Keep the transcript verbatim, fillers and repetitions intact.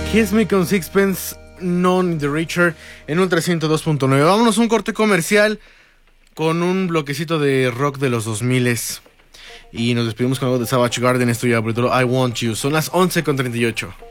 Kiss Me con Sixpence None the Richer en Ultra ciento dos punto nueve. Vámonos a un corte comercial con un bloquecito de rock de los dos mil y nos despedimos con algo de Savage Garden. Esto ya brutal, I Want You. Son las once con treinta y ocho.